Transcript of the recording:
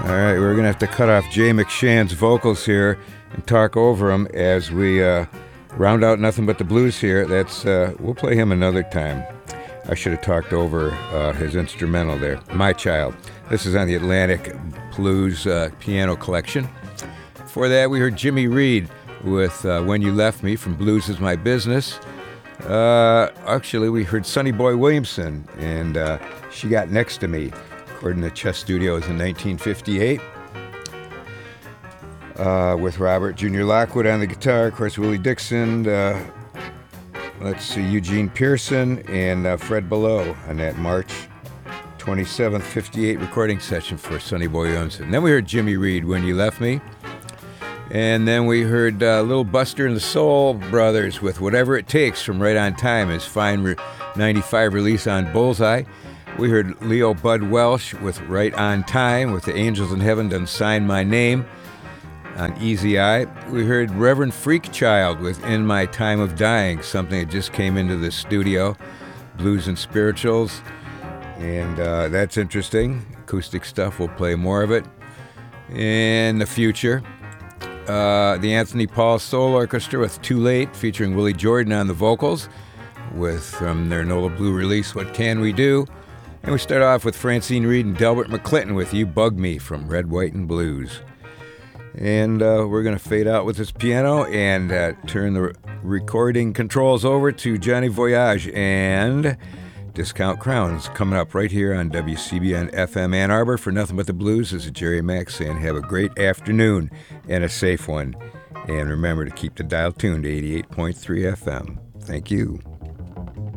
All right, we're going to have to cut off Jay McShann's vocals here and talk over them as we round out Nothing But the Blues here. We'll play him another time. I should have talked over his instrumental there, My Child. This is on the Atlantic Blues Piano Collection. Before that, we heard Jimmy Reed with When You Left Me from Blues Is My Business. Actually, we heard Sonny Boy Williamson and She Got Next to Me, recorded in the Chess Studios in 1958. With Robert Jr. Lockwood on the guitar, of course, Willie Dixon, Eugene Pearson, and Fred Below on that March 27th, 58 recording session for Sonny Boy Williamson. Then we heard Jimmy Reed, When You Left Me. And then we heard Little Buster and the Soul Brothers with Whatever It Takes from Right on Time, his fine 95 release on Bullseye. We heard Leo Bud Welsh with Right on Time, with the Angels in Heaven Done Sign My Name on Easy Eye. We heard Reverend Freakchild with In My Time of Dying, something that just came into the studio, Blues and Spirituals. And that's interesting. Acoustic stuff, we'll play more of it in the future. The Anthony Paul Soul Orchestra with Too Late, featuring Willie Jordan on the vocals, from their Nola Blue release, What Can We Do? And we start off with Francine Reed and Delbert McClinton with You Bug Me from Red, White, and Blues. And we're going to fade out with this piano and turn the recording controls over to Johnny Voyage and Discount Crowns coming up right here on WCBN FM Ann Arbor. For Nothing But the Blues, this is Jerry Mack saying have a great afternoon and a safe one. And remember to keep the dial tuned to 88.3 FM. Thank you.